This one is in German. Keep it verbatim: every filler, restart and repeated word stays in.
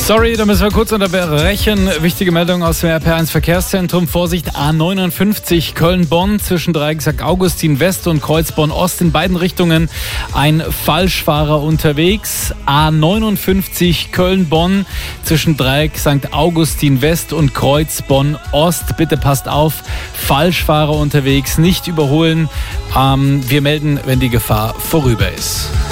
Sorry, da müssen wir kurz unterbrechen. Wichtige Meldung aus dem R P eins Verkehrszentrum. Vorsicht, A neunundfünfzig Köln-Bonn zwischen Dreieck Sankt Augustin West und Kreuz Bonn-Ost in beiden Richtungen ein Falschfahrer unterwegs. A neunundfünfzig Köln-Bonn zwischen Dreieck Sankt Augustin West und Kreuz Bonn-Ost. Bitte passt auf, Falschfahrer unterwegs, nicht überholen. Ähm, wir melden, wenn die Gefahr vorüber ist.